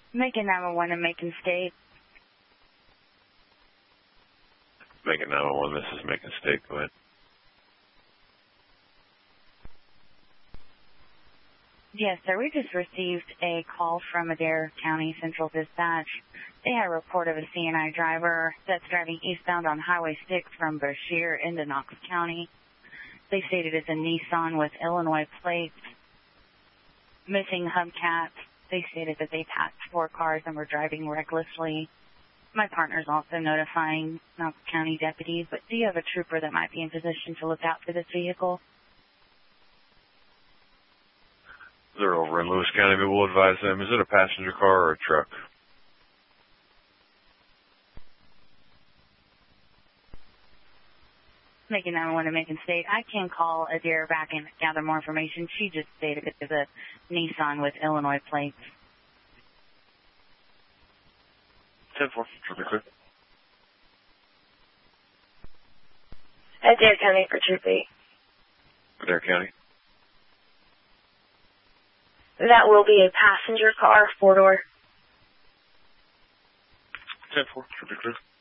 Macon 911 in Macon State. Macon 911, this is Macon State. Go ahead. Yes, sir. We just received a call from Adair County Central Dispatch. They had a report of a CNI driver that's driving eastbound on Highway 6 from Brashear into Knox County. They stated it's a Nissan with Illinois plates, missing hubcaps. They stated that they passed 4 cars and were driving recklessly. My partner's also notifying Knox County deputies, but do you have a trooper that might be in position to look out for this vehicle? They're over in Lewis County, but we'll advise them. Is it a passenger car or a truck? Macon 911 in Macon State. I can call Adair back and gather more information. She just stated it is a Nissan with Illinois plates. 10-4. Should be clear. Adair County for Troop 8. Adair County. That will be a passenger car, 4-door. 10-4. Should be clear.